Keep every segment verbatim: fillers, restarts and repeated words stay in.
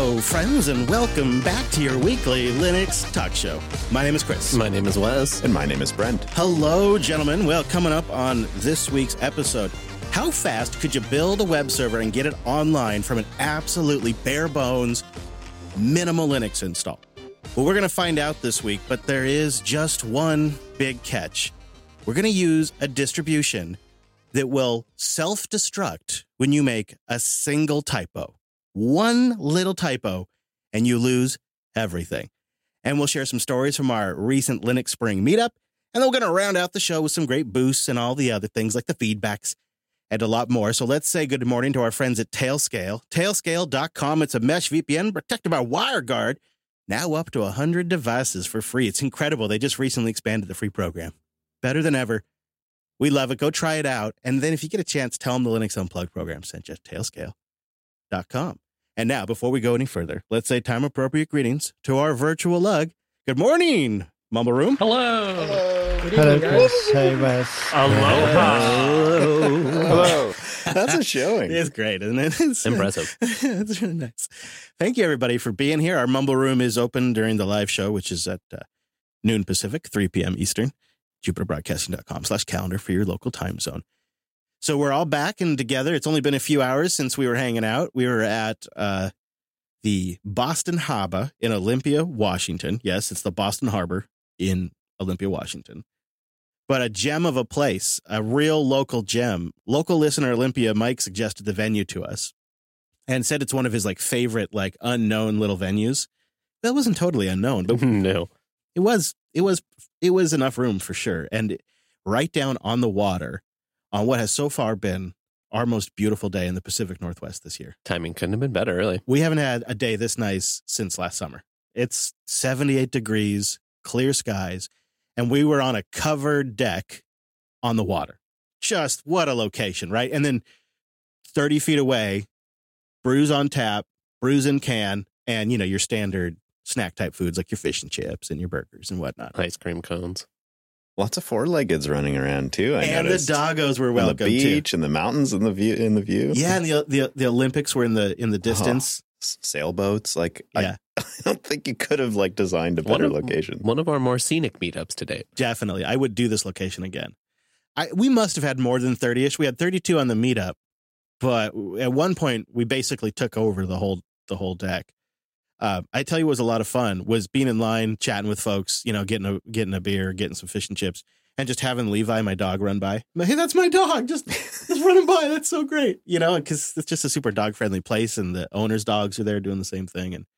Hello, friends, and welcome back to your weekly Linux talk show. My name is Chris. My name is Wes. And my name is Brent. Hello, gentlemen. Well, coming up on this week's episode, how fast could you build a web server and get it online from an absolutely bare bones, minimal Linux install? Well, we're going to find out this week, but there is just one big catch. We're going to use a distribution that will self-destruct when you make a single typo. One little typo, and you lose everything. And we'll share some stories from our recent Linux Spring meetup, and then we're going to round out the show with some great boosts and all the other things like the feedbacks and a lot more. So let's say good morning to our friends at Tailscale. Tailscale dot com. It's a mesh V P N protected by WireGuard. Now up to one hundred devices for free. It's incredible. They just recently expanded the free program. Better than ever. We love it. Go try it out. And then if you get a chance, tell them the Linux Unplugged program sent you. Tailscale dot com. And now, before we go any further, let's say time-appropriate greetings to our virtual lug. Good morning, Mumble Room. Hello. Hello. Good Hello, evening, Chris. guys. Hey, Wes. Aloha. Hello. Hello. That's a showing. It's great, isn't it? It's Impressive. It's really nice. Thank you, everybody, for being here. Our Mumble Room is open during the live show, which is at uh, noon Pacific, three p.m. Eastern. Jupiter Broadcasting dot com slash calendar for your local time zone. So we're all back and together. It's only been a few hours since we were hanging out. We were at uh, the Boston Harbor in Olympia, Washington. Yes, it's the Boston Harbor in Olympia, Washington. But a gem of a place, a real local gem. Local listener Olympia, Mike, suggested the venue to us and said it's one of his like favorite, like unknown little venues. That wasn't totally unknown, but No. it was, it was, it was enough room for sure. And right down on the water on what has so far been our most beautiful day in the Pacific Northwest this year. Timing couldn't have been better, really. We haven't had a day this nice since last summer. It's seventy-eight degrees, clear skies, and we were on a covered deck on the water. Just what a location, right? And then thirty feet away, brews on tap, brews in can, and, you know, your standard snack type foods like your fish and chips and your burgers and whatnot. Ice cream cones. Lots of four-leggeds running around too. I and noticed. the doggos were On welcome the beach too. and the mountains in the view. In the view. Yeah, and the, the the Olympics were in the in the distance. S- sailboats. Like Yeah. I, I don't think you could have like designed a better of, location. One of our more scenic meetups to date. Definitely. I would do this location again. I we must have had more than thirty-ish. We had thirty-two on the meetup, but at one point we basically took over the whole the whole deck. Uh, I tell you what was a lot of fun was being in line, chatting with folks, you know, getting a getting a beer, getting some fish and chips, and just having Levi, my dog, run by. Hey, that's my dog. Just just running by. That's so great. You know, because it's just a super dog friendly place, and the owner's dogs are there doing the same thing. And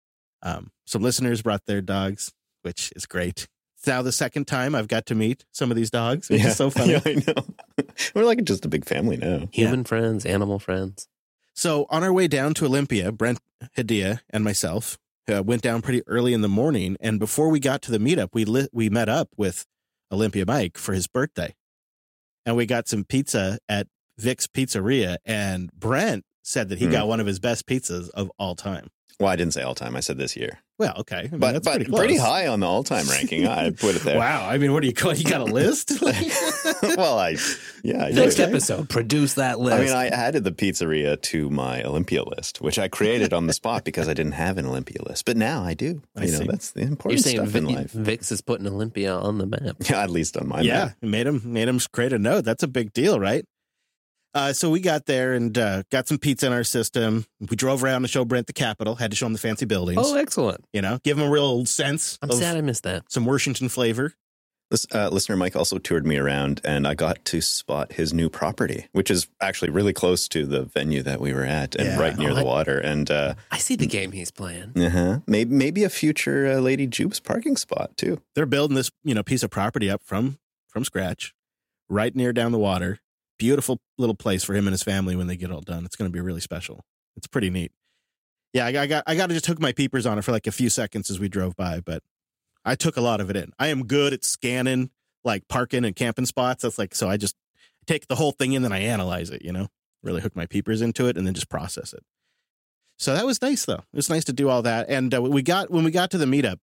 um, some listeners brought their dogs, which is great. It's now the second time I've got to meet some of these dogs, which yeah. is so funny. Yeah, I know. We're like just a big family now. Human friends, animal friends. So on our way down to Olympia, Brent Hadia and myself uh, went down pretty early in the morning. And before we got to the meetup, we lit, we met up with Olympia Mike for his birthday. And we got some pizza at Vic's Pizzeria. And Brent said that he Hmm. got one of his best pizzas of all time. Well, I didn't say all time. I said this year. Well, okay. I mean, But, that's but pretty, pretty, close. high on the all-time ranking. I put it there. Wow. I mean, what do you call it? You got a list? Well, I, yeah. I Next did. episode, produce that list. I mean, I added the pizzeria to my Olympia list, which I created on the spot because I didn't have an Olympia list. But now I do. I you know, see. that's the You're important saying stuff in Vi- life. Vix is putting Olympia on the map. Yeah, at least on my yeah, map. it made him made him create a note. That's a big deal, right? Uh, so we got there and uh, got some pizza in our system. We drove around to show Brent the Capitol. Had to show him the fancy buildings. Oh, excellent. You know, give him a real sense I'm of sad I missed that. some Washington flavor. This uh, listener Mike also toured me around, and I got to spot his new property, which is actually really close to the venue that we were at, and Yeah. right near Oh, the I- water. And uh, I see the game he's playing. uh-huh, maybe maybe a future uh, Lady Jupe's parking spot too. They're building this, you know, piece of property up from from scratch, right near down the water. Beautiful little place for him and his family when they get all done. It's going to be really special. It's pretty neat. Yeah, I got I got, I got to just hook my peepers on it for like a few seconds as we drove by, but I took a lot of it in. I am good at scanning like parking and camping spots. That's like, so I just take the whole thing in, then I analyze it, you know, really hook my peepers into it and then just process it. So that was nice though. It was nice to do all that. And uh, we got, when we got to the meetup,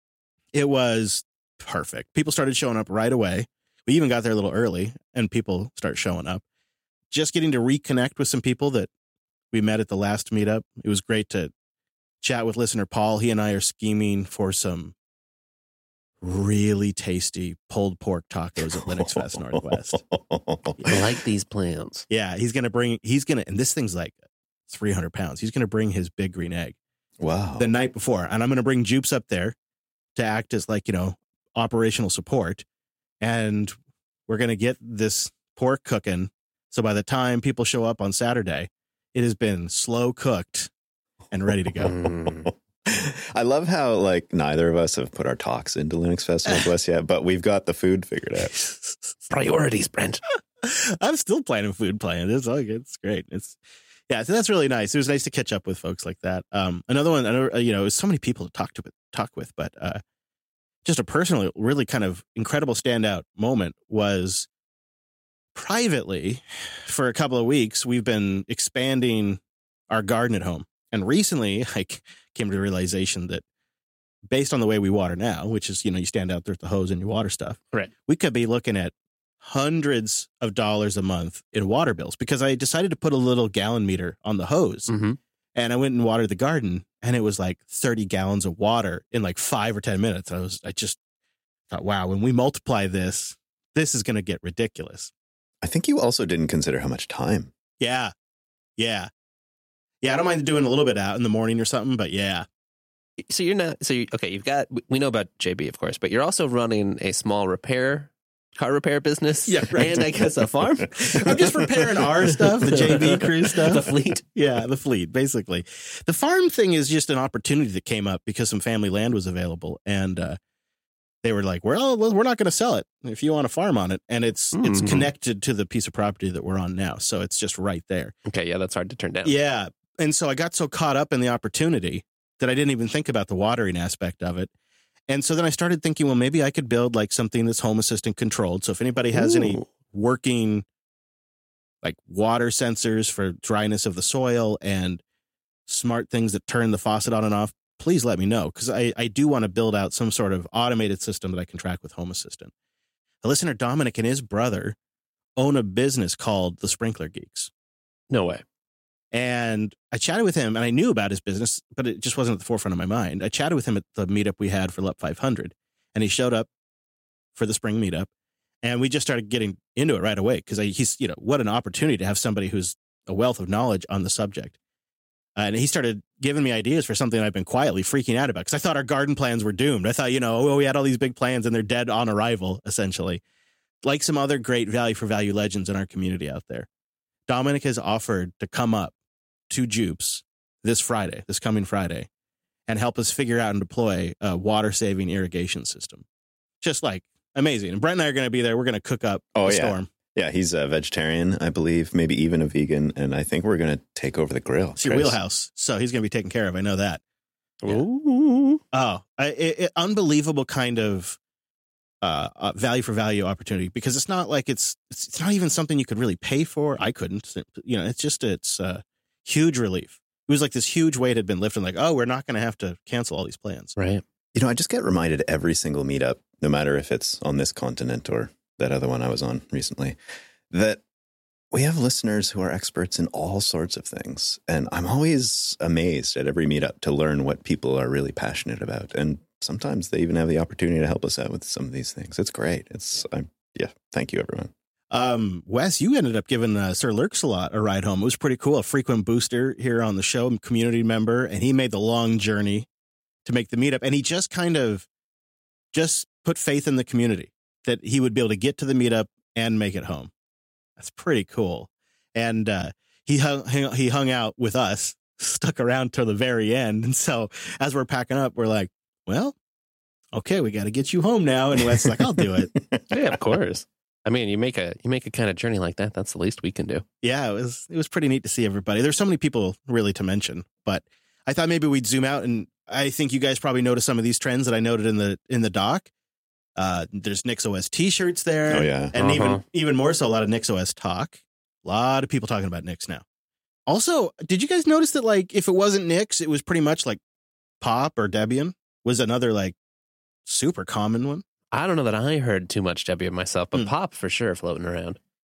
it was perfect. People started showing up right away. We even got there a little early and people start showing up. Just getting to reconnect with some people that we met at the last meetup. It was great to chat with listener Paul. He and I are scheming for some really tasty pulled pork tacos at Linux Fest Northwest. I like these plans. Yeah, he's going to bring, he's going to, and this thing's like three hundred pounds. He's going to bring his big green egg. Wow. The night before. And I'm going to bring Jupes up there to act as like, you know, operational support. And we're going to get this pork cooking. So by the time people show up on Saturday, it has been slow cooked and ready to go. Mm. I love how like neither of us have put our talks into Linux Fest Northwest yet, but we've got the food figured out. Priorities, Brent. I'm still planning food plans. It's all good. It's great. It's yeah. So that's really nice. It was nice to catch up with folks like that. Um, another one, another, you know, it was so many people to talk to talk with, but uh, just a personal, really kind of incredible standout moment was privately for a couple of weeks. We've been expanding our garden at home, and recently I came to the realization that based on the way we water now, which is, you know, you stand out there with the hose and you water stuff. Right. We could be looking at hundreds of dollars a month in water bills because I decided to put a little gallon meter on the hose Mm-hmm. and I went and watered the garden and it was like thirty gallons of water in like five or ten minutes. I was, I just thought, wow, when we multiply this, this is going to get ridiculous. I think you also didn't consider how much time. Yeah. Yeah. Yeah. I don't mind doing a little bit out in the morning or something, but yeah. So you're not, so you, okay, you've got, we know about J B, of course, but you're also running a small repair, car repair business. Yeah, right. And I guess a farm. I'm just repairing our stuff, the J B crew stuff. The fleet. Yeah, the fleet, basically. The farm thing is just an opportunity that came up because some family land was available. And uh, they were like, well, we're not going to sell it if you want to farm on it. And it's mm. it's connected to the piece of property that we're on now. So it's just right there. Okay, yeah, that's hard to turn down. Yeah. And so I got so caught up in the opportunity that I didn't even think about the watering aspect of it. And so then I started thinking, well, maybe I could build like something that's Home Assistant controlled. So if anybody has Ooh. any working like water sensors for dryness of the soil and smart things that turn the faucet on and off, please let me know. Because I, I do want to build out some sort of automated system that I can track with Home Assistant. The listener Dominic and his brother own a business called The Sprinkler Geeks. No way. And I chatted with him, and I knew about his business, but it just wasn't at the forefront of my mind. I chatted with him at the meetup we had for L U P five hundred, and he showed up for the spring meetup, and we just started getting into it right away because he's, you know, what an opportunity to have somebody who's a wealth of knowledge on the subject. Uh, and he started giving me ideas for something I've been quietly freaking out about because I thought our garden plans were doomed. I thought, you know, oh, we had all these big plans and they're dead on arrival, essentially, like some other great value for value legends in our community out there. Dominic has offered to come up to Jupes this Friday, this coming Friday, and help us figure out and deploy a water-saving irrigation system. Just like amazing. And Brent and I are going to be there. We're going to cook up oh, the yeah. storm. Yeah, he's a vegetarian, I believe, maybe even a vegan, and I think we're going to take over the grill. It's your wheelhouse, so he's going to be taken care of. I know that. Yeah. Ooh. Oh, I, it, it, unbelievable kind of uh, uh, value for value opportunity because it's not like it's, it's it's not even something you could really pay for. I couldn't. You know, it's just it's uh, huge relief. It was like this huge weight had been lifted. Like, oh, we're not going to have to cancel all these plans. Right. You know, I just get reminded every single meetup, no matter if it's on this continent or that other one I was on recently, that we have listeners who are experts in all sorts of things. And I'm always amazed at every meetup to learn what people are really passionate about. And sometimes they even have the opportunity to help us out with some of these things. It's great. It's, I'm, yeah, thank you, everyone. Um, Wes, you ended up giving uh, Sir Lurksalot a ride home. It was pretty cool. A frequent booster here on the show, community member, and he made the long journey to make the meetup. And he just kind of just put faith in the community that he would be able to get to the meetup and make it home. That's pretty cool. And uh, he hung, he hung out with us, stuck around till the very end. And so as we're packing up, we're like, well, okay, we got to get you home now. And Wes is like, I'll do it. Yeah, of course. I mean, you make a you make a kind of journey like that. That's the least we can do. Yeah, it was it was pretty neat to see everybody. There's so many people really to mention, but I thought maybe we'd zoom out, and I think you guys probably noticed some of these trends that I noted in the in the doc. Uh, there's NixOS t-shirts there. Oh yeah, and uh-huh. even even more so, a lot of NixOS talk. A lot of people talking about Nix now. Also, did you guys notice that like if it wasn't Nix, it was pretty much like Pop or Debian was another like super common one. I don't know that I heard too much Debian myself, but Hmm. Pop for sure floating around.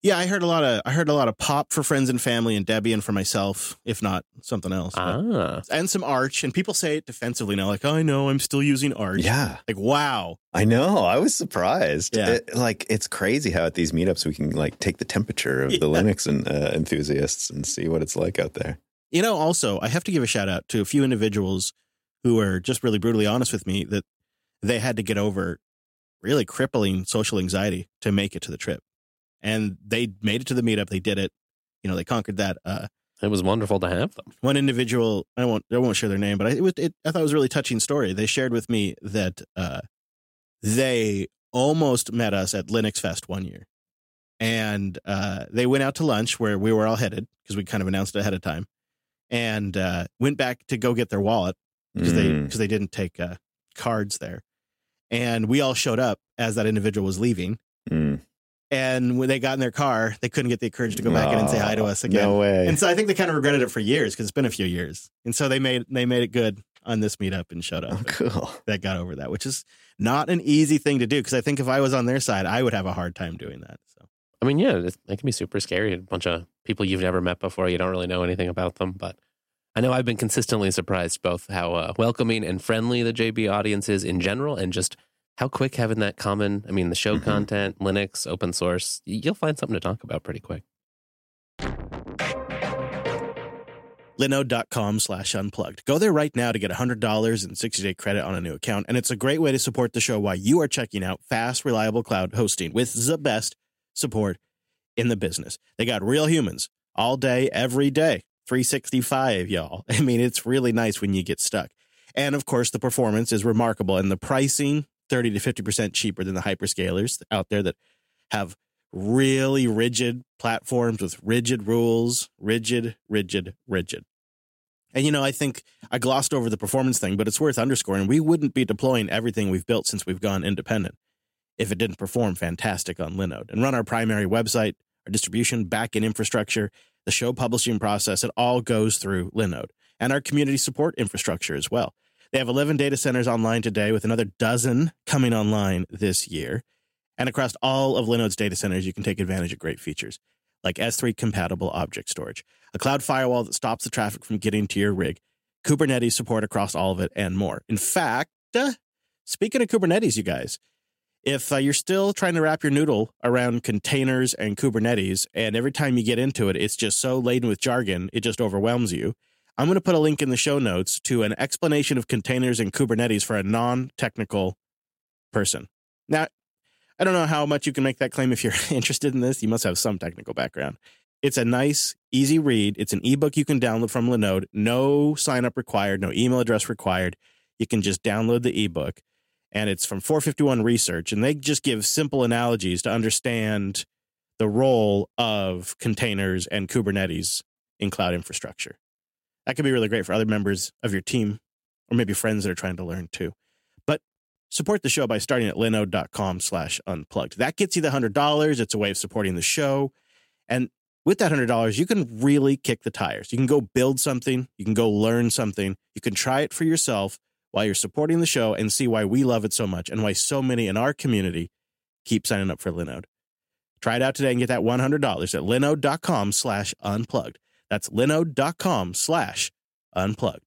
Yeah, I heard a lot of I heard a lot of pop for friends and family and Debian for myself, if not something else. Ah. And some Arch, and people say it defensively now, like, oh, I know, I'm still using Arch. Yeah. Like, wow. I know. I was surprised. Yeah. It, like, it's crazy how at these meetups we can like take the temperature of Yeah. the Linux and, uh, enthusiasts and see what it's like out there. You know, also, I have to give a shout out to a few individuals who are just really brutally honest with me that they had to get over really crippling social anxiety to make it to the trip. And they made it to the meetup. They did it. You know, they conquered that. Uh, It was wonderful to have them. one individual, I won't, I won't share their name, but I, it was, it, I thought it was a really touching story. They shared with me that uh, they almost met us at Linux Fest one year. And uh, they went out to lunch where we were all headed because we kind of announced it ahead of time, and uh, went back to go get their wallet because they, Mm. because they didn't take uh, cards there. And we all showed up as that individual was leaving. Mm. And when they got in their car, they couldn't get the courage to go back in and say hi to us again. No way. And so I think they kind of regretted it for years because it's been a few years. And so they made they made it good on this meetup and showed up. Oh, cool. That got over that, which is not an easy thing to do because I think if I was on their side, I would have a hard time doing that. So I mean, yeah, it, it can be super scary. A bunch of people you've never met before. You don't really know anything about them. But I know I've been consistently surprised both how uh, welcoming and friendly the J B audience is in general and just how quick having that common, I mean, the show Mhm. content, Linux, open source, you'll find something to talk about pretty quick. linode.com slash unplugged. Go there right now to get one hundred dollars and sixty day credit on a new account. And it's a great way to support the show while you are checking out fast, reliable cloud hosting with the best support in the business. They got real humans all day, every day, three sixty-five, y'all. I mean, it's really nice when you get stuck. And of course, the performance is remarkable and the pricing thirty to fifty percent cheaper than the hyperscalers out there that have really rigid platforms with rigid rules, rigid, rigid, rigid. And, you know, I think I glossed over the performance thing, but it's worth underscoring. We wouldn't be deploying everything we've built since we've gone independent if it didn't perform fantastic on Linode and run our primary website, our distribution, backend infrastructure, the show publishing process. It all goes through Linode and our community support infrastructure as well. They have eleven data centers online today with another dozen coming online this year. And across all of Linode's data centers, you can take advantage of great features like S three compatible object storage, a cloud firewall that stops the traffic from getting to your rig, Kubernetes support across all of it, and more. In fact, uh, speaking of Kubernetes, you guys, if uh, you're still trying to wrap your noodle around containers and Kubernetes, and every time you get into it, it's just so laden with jargon, it just overwhelms you, I'm going to put a link in the show notes to an explanation of containers and Kubernetes for a non-technical person. Now, I don't know how much you can make that claim if you're interested in this. You must have some technical background. It's a nice, easy read. It's an ebook you can download from Linode. No sign up required, no email address required. You can just download the ebook. And it's from four fifty-one Research. And they just give simple analogies to understand the role of containers and Kubernetes in cloud infrastructure. That could be really great for other members of your team or maybe friends that are trying to learn too. But support the show by starting at linode.com slash unplugged. That gets you the one hundred dollars. It's a way of supporting the show. And with that one hundred dollars, you can really kick the tires. You can go build something. You can go learn something. You can try it for yourself while you're supporting the show and see why we love it so much and why so many in our community keep signing up for Linode. Try it out today and get that one hundred dollars at linode.com slash unplugged. That's linode.com slash unplugged.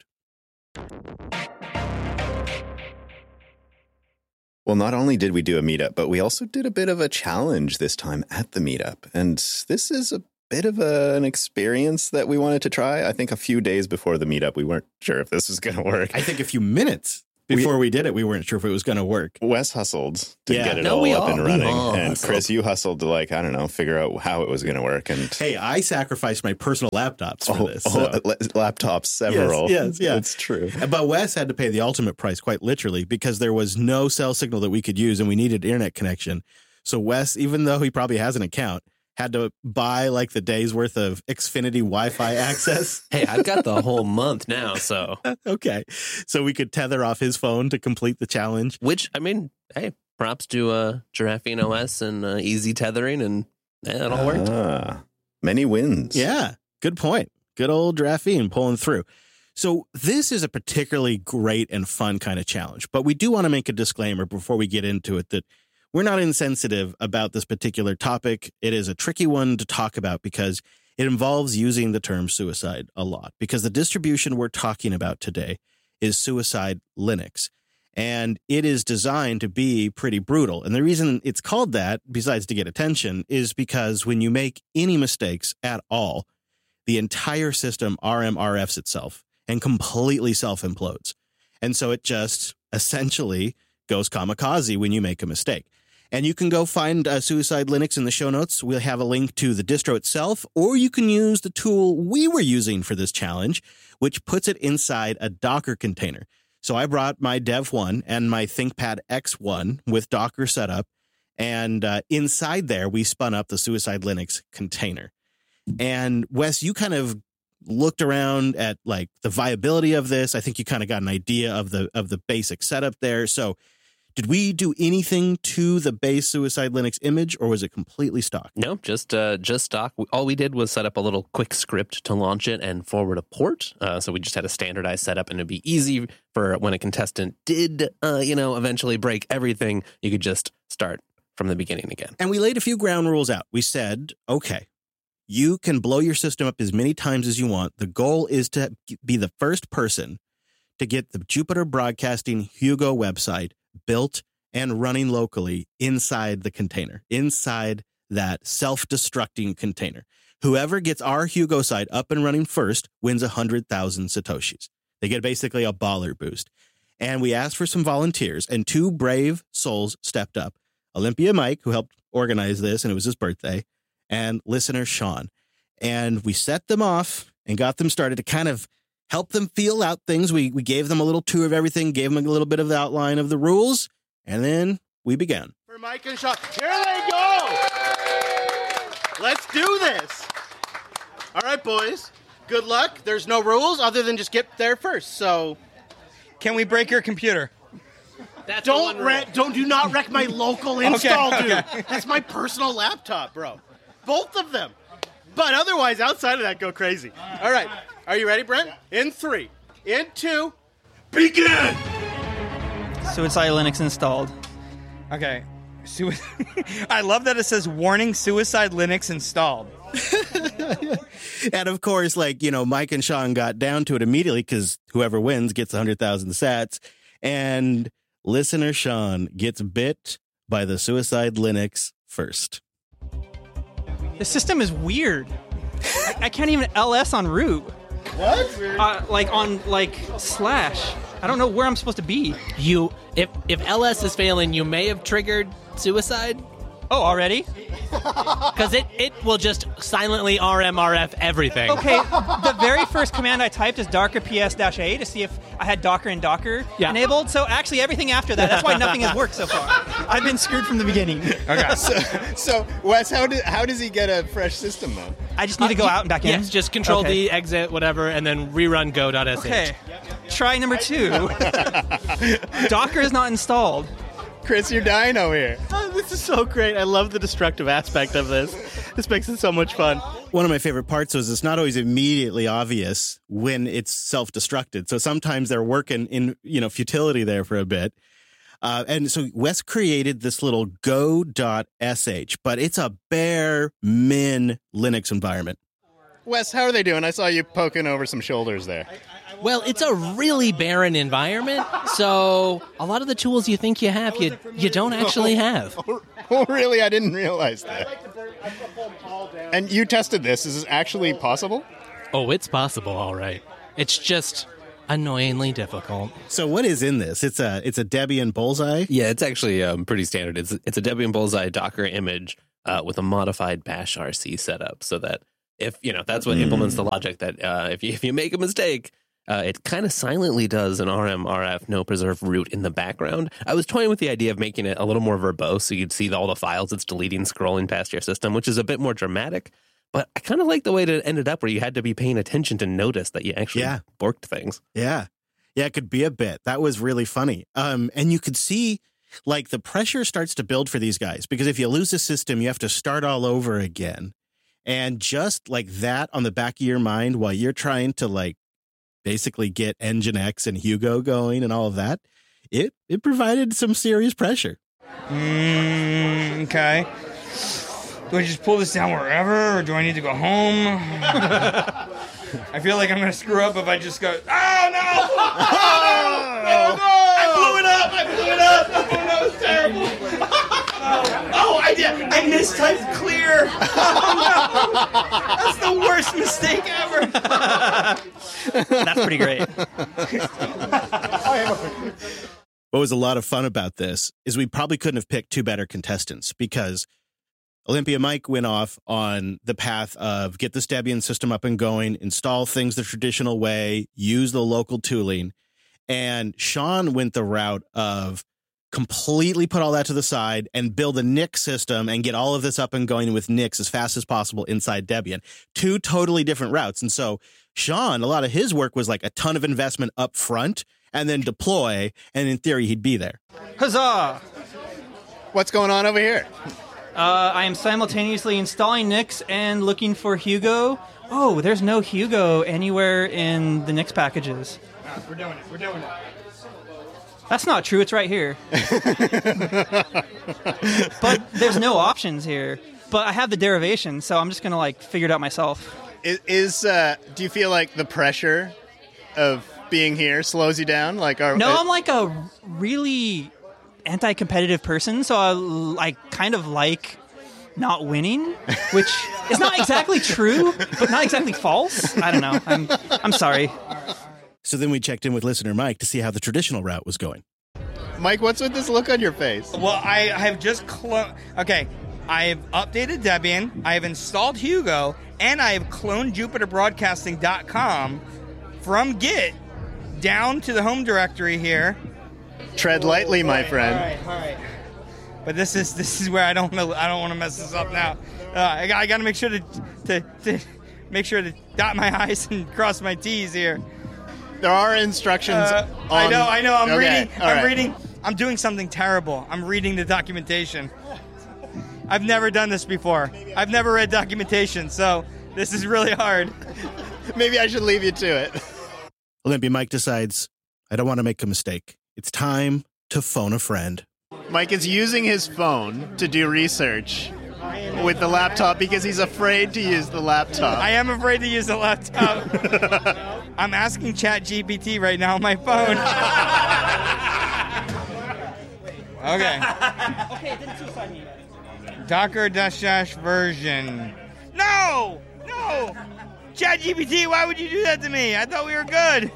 Well, not only did we do a meetup, but we also did a bit of a challenge this time at the meetup. And this is a bit of a, an experience that we wanted to try. I think a few days before the meetup, we weren't sure if this was going to work. I think a few minutes before we, we did it, we weren't sure if it was going to work. Wes hustled to Yeah. get it No, all we up all- and we running. all And hustled. Chris, you hustled to, like, I don't know, figure out how it was going to work. And Hey, I sacrificed my personal laptops for oh, this. oh, so. la- laptops, several. Yes, yes, yeah. It's true. But Wes had to pay the ultimate price, quite literally, because there was no cell signal that we could use and we needed internet connection. So Wes, even though he probably has an account, had to buy like the day's worth of Xfinity Wi-Fi access. Hey, I've got the whole month now, so Okay. So we could tether off his phone to complete the challenge. which I mean, hey, props to uh, Giraffine O S and uh, easy tethering, and yeah, it all worked. Ah, many wins. Yeah. Good point. Good old Graphene pulling through. So this is a particularly great and fun kind of challenge, but we do want to make a disclaimer before we get into it that we're not insensitive about this particular topic. It is a tricky one to talk about because it involves using the term suicide a lot, because the distribution we're talking about today is Suicide Linux. And it is designed to be pretty brutal. And the reason it's called that, besides to get attention, is because when you make any mistakes at all, the entire system R M R Fs itself and completely self-implodes. And so it just essentially goes kamikaze when you make a mistake. And you can go find uh, Suicide Linux in the show notes. We'll have a link to the distro itself, or you can use the tool we were using for this challenge, which puts it inside a Docker container. So I brought my Dev one and my ThinkPad X one with Docker setup, and uh, inside there, we spun up the Suicide Linux container. And Wes, you kind of looked around at like the viability of this. I think you kind of got an idea of the of the basic setup there. So did we do anything to the base Suicide Linux image, or was it completely stock? No, just uh, just stock. All we did was set up a little quick script to launch it and forward a port. Uh, so we just had a standardized setup, and it'd be easy for when a contestant did, uh, you know, eventually break everything. You could just start from the beginning again. And we laid a few ground rules out. We said, okay, you can blow your system up as many times as you want. The goal is to be the first person to get the Jupiter Broadcasting Hugo website built and running locally inside the container, inside that self-destructing container. Whoever gets our Hugo site up and running first wins one hundred thousand Satoshis. They get basically a baller boost. And we asked for some volunteers, and two brave souls stepped up. Olympia Mike, who helped organize this, and it was his birthday, and listener Sean. And we set them off and got them started to kind of help them feel out things. We we gave them a little tour of everything, gave them a little bit of the outline of the rules, and then we began. For Mike and Sean, here they go! Let's do this! All right, boys. Good luck. There's no rules other than just get there first, so... Can we break your computer? That's don't wreck, don't do not wreck my local install, okay, dude. okay. That's my personal laptop, bro. Both of them. But otherwise, outside of that, go crazy. All right. Are you ready, Brent? In three, in two, begin! Suicide Linux installed. Okay. Sui- I love that it says warning Suicide Linux installed. And of course, like, you know, Mike and Sean got down to it immediately because whoever wins gets one hundred thousand sats. And listener Sean gets bit by the Suicide Linux first. The system is weird. I, I can't even L S on root. What? Uh, like on like slash. I don't know where I'm supposed to be. You, if if L S is failing, you may have triggered suicide. Oh, already? Because it, it will just silently R M R F everything. Okay, the very first command I typed is docker ps-a to see if I had Docker and Docker yeah. enabled. So actually everything after that, that's why nothing has worked so far. I've been screwed from the beginning. Okay. so, so, Wes, how, did, how does he get a fresh system, though? I just need to go uh, out and back in? Yes, just control okay. D, exit, whatever, and then rerun go.sh. Okay, try number two. Docker is not installed. Chris, you're dying over here. Oh, this is so great. I love the destructive aspect of this. This makes it so much fun. One of my favorite parts was it's not always immediately obvious when it's self-destructed. So sometimes they're working in, you know, futility there for a bit. Uh, and so Wes created this little go.sh, but it's a bare min Linux environment. Wes, how are they doing? I saw you poking over some shoulders there. Well, it's a really barren environment, so a lot of the tools you think you have, you you don't actually have. Oh, oh really? I didn't realize that. And you tested this. Is this actually possible? Oh, it's possible, all right. It's just annoyingly difficult. So what is in this? It's a it's a Debian Bullseye? Yeah, it's actually um, pretty standard. It's it's a Debian Bullseye Docker image uh, with a modified bash R C setup, so that if you know that's what mm. implements the logic that uh, if you if you make a mistake. Uh, it kind of silently does an R M R F no preserve root in the background. I was toying with the idea of making it a little more verbose so you'd see all the files it's deleting scrolling past your system, which is a bit more dramatic. But I kind of like the way that it ended up where you had to be paying attention to notice that you actually yeah. borked things. Yeah. Yeah, it could be a bit. That was really funny. Um, and you could see, like, the pressure starts to build for these guys because if you lose a system, you have to start all over again. And just like that on the back of your mind while you're trying to, like, basically get Nginx and Hugo going and all of that, it it provided some serious pressure. Mm, okay. Do I just pull this down wherever, or do I need to go home? I feel like I'm going to screw up if I just go, oh, no! Oh, no! no! I blew it up! I blew it up! Oh, that was terrible! Oh, oh I did! I mistyped clear! Oh, no! That's the worst mistake ever! That's pretty great. What was a lot of fun about this is we probably couldn't have picked two better contestants, because Olympia Mike went off on the path of get this Debian system up and going, install things the traditional way, use the local tooling. And Sean went the route of completely put all that to the side and build a Nix system and get all of this up and going with Nix as fast as possible inside Debian. Two totally different routes. And so Sean, a lot of his work was like a ton of investment up front and then deploy. And in theory, he'd be there. Huzzah! What's going on over here? Uh, I am simultaneously installing Nix and looking for Hugo. Oh, there's no Hugo anywhere in the Nix packages. No, we're doing it. We're doing it. That's not true. It's right here. But there's no options here. But I have the derivation, so I'm just going to, like, figure it out myself. Is, is uh, do you feel like the pressure of being here slows you down? Like, are, No, uh, I'm like a really anti-competitive person, so I, I kind of like not winning, which is not exactly true, but not exactly false. I don't know. I'm I'm sorry. So then we checked in with listener Mike to see how the traditional route was going. Mike, what's with this look on your face? Well, I have just cloned... Okay, I have updated Debian, I have installed Hugo, and I have cloned Jupiter Broadcasting dot com from Git down to the home directory here. Tread lightly, my All friend. right, all right. But this is this is where I don't know, I don't want to mess this up now. Uh, I, I got to make sure to, to to make sure to dot my I's and cross my T's here. There are instructions. Uh, on... I know, I know. I'm Okay, reading. all I'm right. reading. I'm doing something terrible. I'm reading the documentation. I've never done this before. I've never read documentation, so this is really hard. Maybe I should leave you to it. Olympia Mike decides, I don't want to make a mistake. It's time to phone a friend. Mike is using his phone to do research with the laptop because he's afraid to use the laptop. I am afraid to use the laptop. I'm asking ChatGPT right now on my phone. Okay. Okay, it didn't suicide me yet. Docker dash dash version. No! No! ChatGPT, why would you do that to me? I thought we were good.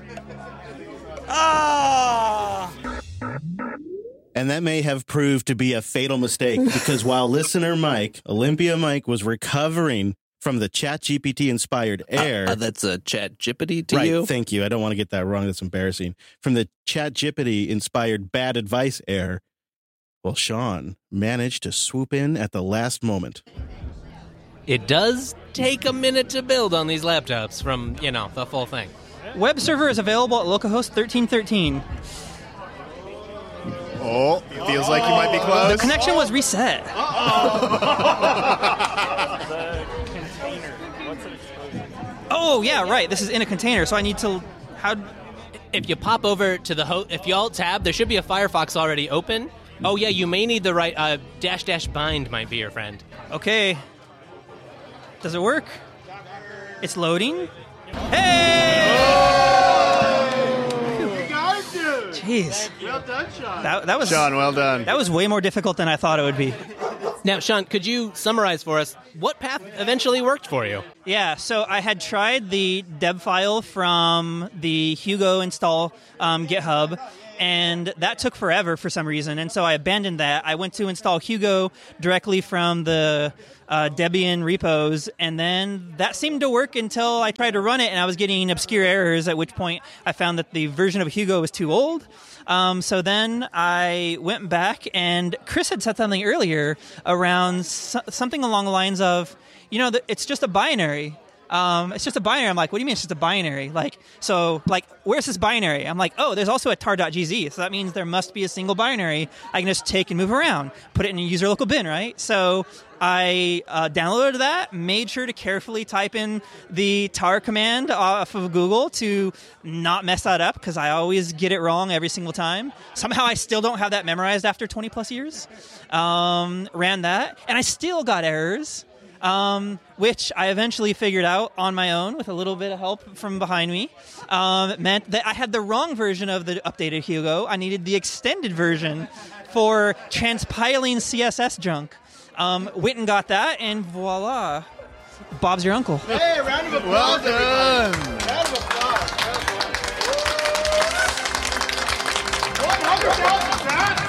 Ah! And that may have proved to be a fatal mistake because while listener Mike, Olympia Mike, was recovering from the ChatGPT inspired error. Uh, uh, that's a ChatGPT to right, you? Thank you. I don't want to get that wrong. That's embarrassing. From the ChatGPT inspired bad advice error, well, Sean managed to swoop in at the last moment. It does take a minute to build on these laptops from, you know, the full thing. Web server is available at localhost thirteen thirteen. Oh, feels like you might be close. The connection was reset. Oh, yeah, right. This is in a container, so I need to... How? If you pop over to the host, if you alt tab, there should be a Firefox already open. Oh, yeah, you may need the right... Uh, dash dash bind might be your friend. Okay. Does it work? It's loading. Hey! Jeez. Well done, Sean. That, that was Sean, well done. That was way more difficult than I thought it would be. Now, Sean, could you summarize for us what path eventually worked for you? Yeah, so I had tried the deb file from the Hugo install um, GitHub, and that took forever for some reason, and so I abandoned that. I went to install Hugo directly from the uh, Debian repos, and then that seemed to work until I tried to run it, and I was getting obscure errors, at which point I found that the version of Hugo was too old. Um, so then I went back, and Chris had said something earlier around so- something along the lines of, you know, it's just a binary. Um, it's just a binary. I'm like, what do you mean it's just a binary? Like, so, like, where's this binary? I'm like, oh, there's also a tar.gz. So that means there must be a single binary I can just take and move around, put it in a user local bin, right? So I uh, downloaded that, made sure to carefully type in the tar command off of Google to not mess that up, because I always get it wrong every single time. Somehow I still don't have that memorized after twenty plus years. Um, ran that, and I still got errors. Um, which I eventually figured out on my own with a little bit of help from behind me. Um, it meant that I had the wrong version of the updated Hugo. I needed the extended version for transpiling C S S junk. Um, went and got that, and voila, Bob's your uncle. Hey, round of applause, Well done. everybody. Round of applause. one hundred thousand sats.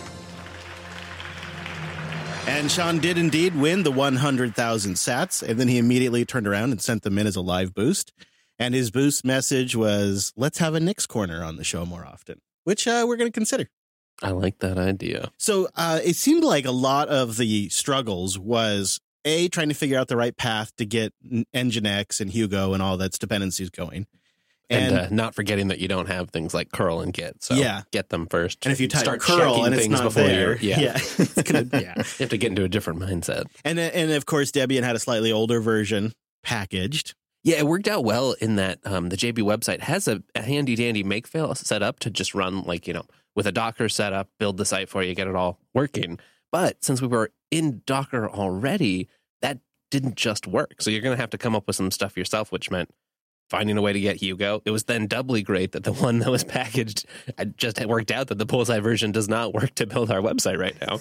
And Sean did indeed win the one hundred thousand sats, and then he immediately turned around and sent them in as a live boost. And his boost message was, let's have a Nick's Corner on the show more often, which uh, we're going to consider. I like that idea. So uh, it seemed like a lot of the struggles was, A, trying to figure out the right path to get Nginx and Hugo and all that's dependencies going. And, And, uh, not forgetting that you don't have things like curl and git. So Yeah. get them first. and if you type Start curl checking and it's things not before there, you're- yeah. yeah, it's gonna, yeah. You have to get into a different mindset. And and of course, Debian had a slightly older version packaged. Yeah, it worked out well in that um, the J B website has a, a handy dandy makefile set up to just run, like, you know, with a Docker setup, build the site for you, get it all working. But since we were in Docker already, that didn't just work. So you're going to have to come up with some stuff yourself, which meant finding a way to get Hugo. It was then doubly great that the one that was packaged, it just had worked out that the Bullseye version does not work to build our website right now.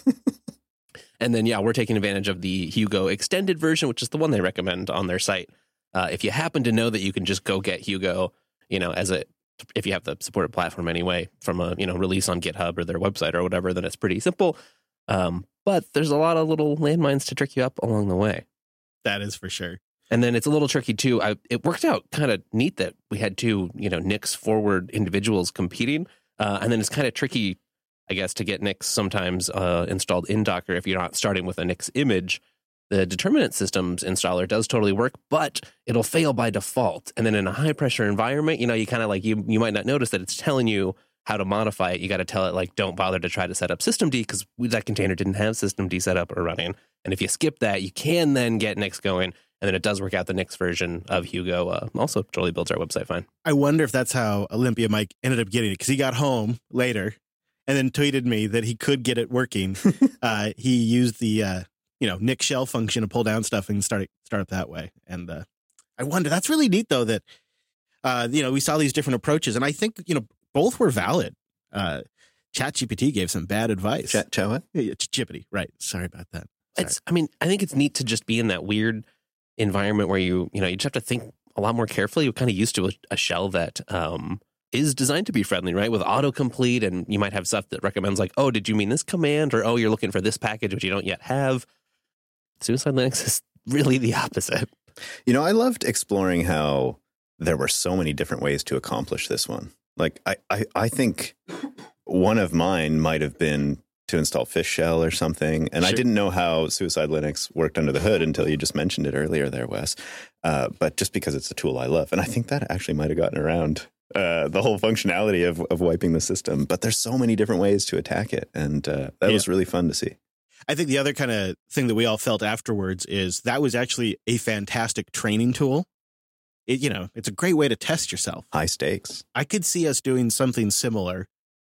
And then, yeah, we're taking advantage of the Hugo extended version, which is the one they recommend on their site. Uh, if you happen to know that you can just go get Hugo, you know, as a, if you have the supported platform anyway, from a, you know, release on GitHub or their website or whatever, then it's pretty simple. Um, but there's a lot of little landmines to trick you up along the way. That is for sure. And then it's a little tricky too. I, it worked out kind of neat that we had two, you know, Nix forward individuals competing. Uh, and then it's kind of tricky, I guess, to get Nix sometimes uh, installed in Docker if you're not starting with a Nix image. The determinant systems installer does totally work, but it'll fail by default. And then in a high pressure environment, you know, you kind of like, you, you might not notice that it's telling you how to modify it. You got to tell it, like, don't bother to try to set up systemd because that container didn't have systemd set up or running. And if you skip that, you can then get Nix going. And then it does work out. The Nix version of Hugo uh, also totally builds our website fine. I wonder if that's how Olympia Mike ended up getting it, because he got home later and then tweeted me that he could get it working. uh, he used the uh, you know Nix shell function to pull down stuff and start start up that way. And uh, I wonder, that's really neat though, that uh, you know we saw these different approaches, and I think you know both were valid. Uh, ChatGPT gave some bad advice. Chat, chat what? Yeah, Chippity, right? Sorry about that. Sorry. It's, I mean, I think it's neat to just be in that weird environment where you, you know, you just have to think a lot more carefully. You're kind of used to a, a shell that um, is designed to be friendly, right? With autocomplete, and you might have stuff that recommends like, oh, did you mean this command? Or, oh, you're looking for this package, which you don't yet have. Suicide Linux is really the opposite. You know, I loved exploring how there were so many different ways to accomplish this one. Like, I, I, I think one of mine might have been to install Fish Shell or something. And Sure. I didn't know how Suicide Linux worked under the hood until you just mentioned it earlier there, Wes. Uh, but just because it's a tool I love. And I think that actually might have gotten around uh, the whole functionality of, of wiping the system. But there's so many different ways to attack it. And uh, that Yeah. was really fun to see. I think the other kind of thing that we all felt afterwards is that was actually a fantastic training tool. It, you know, it's a great way to test yourself. High stakes. I could see us doing something similar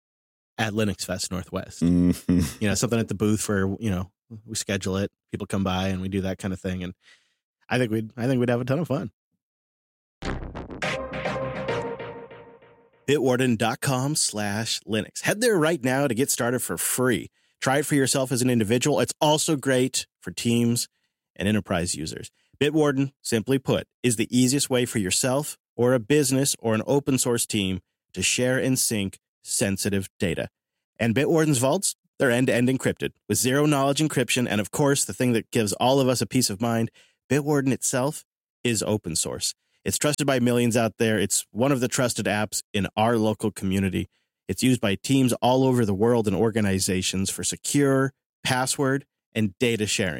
at Linux Fest Northwest. Mhm. You know, something at the booth for, you know, we schedule it, people come by and we do that kind of thing. And I think we'd, I think we'd have a ton of fun. Bitwarden.com slash Linux. Head there right now to get started for free. Try it for yourself as an individual. It's also great for teams and enterprise users. Bitwarden, simply put, is the easiest way for yourself or a business or an open source team to share and sync sensitive data. And Bitwarden's vaults, they're end-to-end encrypted with zero knowledge encryption. And of course, the thing that gives all of us a peace of mind, Bitwarden itself is open source. It's trusted by millions out there. It's one of the trusted apps in our local community. It's used by teams all over the world and organizations for secure, password, and data sharing.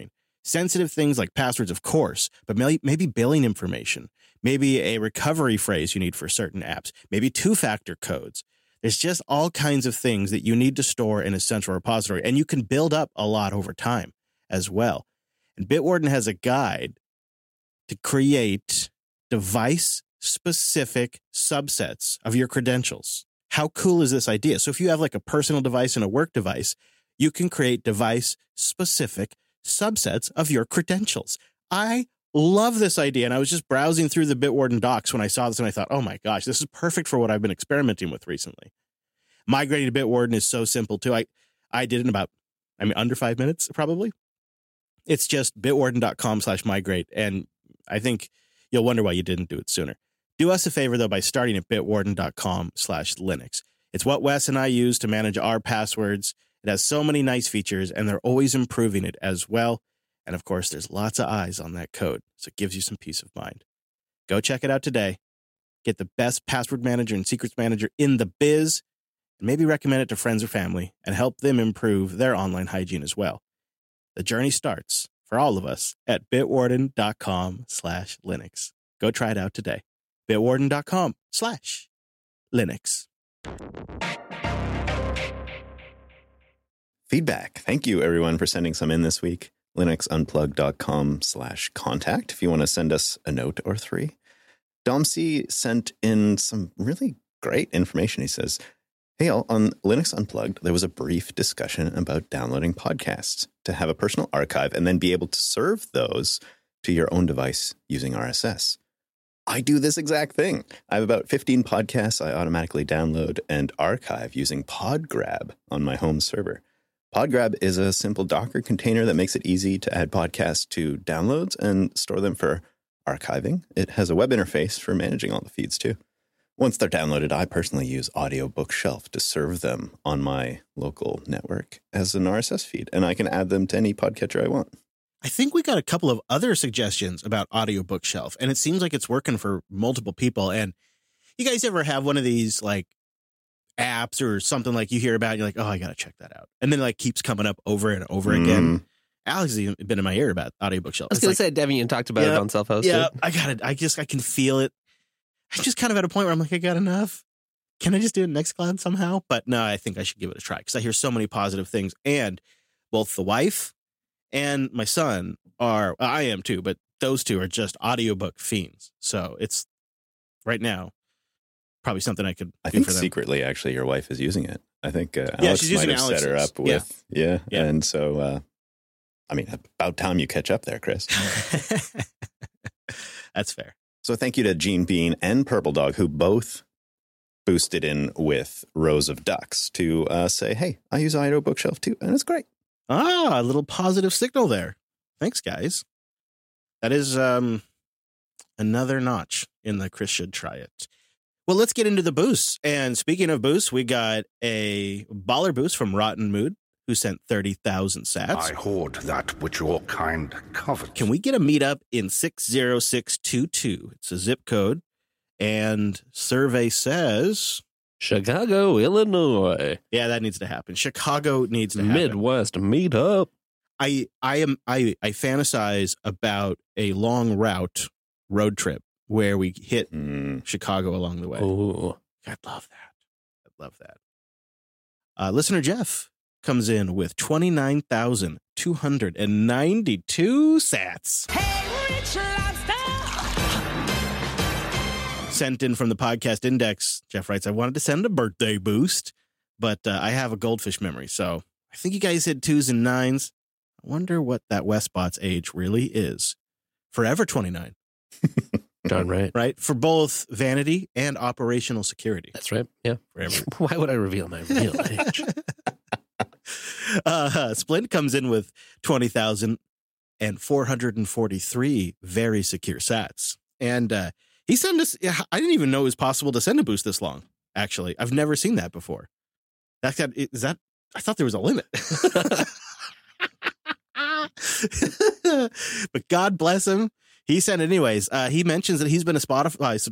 Sensitive things like passwords, of course, but may- maybe billing information, maybe a recovery phrase you need for certain apps, maybe two-factor codes. There's just all kinds of things that you need to store in a central repository, and you can build up a lot over time as well. And Bitwarden has a guide to create device-specific subsets of your credentials. How cool is this idea? So if you have like a personal device and a work device, you can create device-specific subsets of your credentials. I love this idea. And I was just browsing through the Bitwarden docs when I saw this, and I thought, oh my gosh, this is perfect for what I've been experimenting with recently. Migrating to Bitwarden is so simple too. I, I did it in about, I mean, under five minutes, probably. It's just bitwarden.com slash migrate. And I think you'll wonder why you didn't do it sooner. Do us a favor, though, by starting at bitwarden.com slash Linux. It's what Wes and I use to manage our passwords. It has so many nice features, and they're always improving it as well. And, of course, there's lots of eyes on that code, so it gives you some peace of mind. Go check it out today. Get the best password manager and secrets manager in the biz, and maybe recommend it to friends or family and help them improve their online hygiene as well. The journey starts, for all of us, at bitwarden.com slash Linux. Go try it out today. bitwarden.com slash Linux. Feedback. Thank you, everyone, for sending some in this week. linuxunplugged.com slash contact if you want to send us a note or three. Dom C sent in some really great information. He says, hey, all, on Linux Unplugged, there was a brief discussion about downloading podcasts to have a personal archive and then be able to serve those to your own device using R S S. I do this exact thing. I have about fifteen podcasts I automatically download and archive using PodGrab on my home server. PodGrab is a simple Docker container that makes it easy to add podcasts to downloads and store them for archiving. It has a web interface for managing all the feeds too. Once they're downloaded, I personally use Audio Bookshelf to serve them on my local network as an R S S feed, and I can add them to any podcatcher I want. I think we got a couple of other suggestions about Audio Bookshelf, and it seems like it's working for multiple people. And you guys ever have one of these like apps or something like you hear about, and you're like, oh, I got to check that out. And then it like keeps coming up over and over Mm. again. Alex has even been in my ear about Audio Bookshelf. I was It's going like, to say, Devin, you talked about yeah, it on Self-Hosted. yeah, I got it. I just, I can feel it. I'm just kind of at a point where I'm like, I got enough. Can I just do it Nextcloud somehow? But no, I think I should give it a try because I hear so many positive things. And both the wife and my son are, well, I am too, but those two are just audiobook fiends. So it's right now probably something I could I do think for them. secretly, actually, your wife is using it. I think uh, Yeah, Alex she's might using have set her Alex's. up with, yeah. Yeah. And so, uh, I mean, about time you catch up there, Chris. That's fair. So thank you to Gene Bean and Purple Dog, who both boosted in with rows of ducks to uh, say, hey, I use Audio Bookshelf too, and it's great. Ah, a little positive signal there. Thanks, guys. That is um, another notch in the Chris should try it. Well, let's get into the boosts. And speaking of boosts, we got a baller boost from Rotten Mood, who sent thirty thousand sats. I hoard that which your kind covet. Can we get a meetup in six zero six two two? It's a zip code. And survey says Chicago, Illinois. Yeah, that needs to happen. Chicago needs to happen. Midwest meetup. I I am I I fantasize about a long route road trip where we hit Mm. Chicago along the way. Oh, I'd love that. I'd love that. Uh, listener Jeff comes in with twenty-nine thousand two hundred ninety-two sats. Hey, Rich Lobster! Sent in from the podcast index. Jeff writes, I wanted to send a birthday boost, but uh, I have a goldfish memory. So I think you guys hit twos and nines. I wonder what that Westbot's age really is. Forever twenty-nine. darn right. Right? For both vanity and operational security. That's right. Yeah. Forever. Why would I reveal my real age? uh, Splint comes in with twenty thousand four hundred forty-three very secure sats. And uh, he sent us, I didn't even know it was possible to send a boost this long, actually. I've never seen that before. That, that, is that, I thought there was a limit. But God bless him. He sent it anyways. Uh, he mentions that he's been a Spotify